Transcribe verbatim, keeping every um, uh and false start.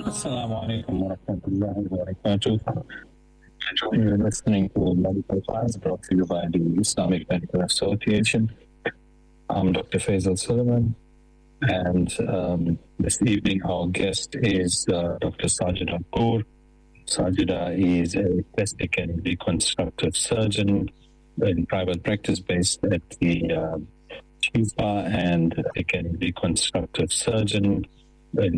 Assalamu alaikum wa rahmatullahi wa barakatuh. You're listening to Medical Class brought to you by the Islamic Medical Association. I'm Doctor Faisal Suleiman, and um, this evening our guest is uh, Doctor Sajida Kaur. Sajida is a plastic and reconstructive surgeon in private practice based at the uh, Shifa, and a reconstructive surgeon in